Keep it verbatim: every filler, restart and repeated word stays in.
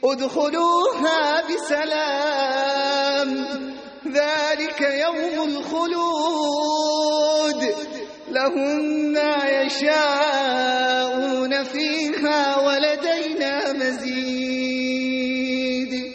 ادخلوها بسلام ذلك يوم الخلود لهم ما يشاءون فيها ولدينا مزيد.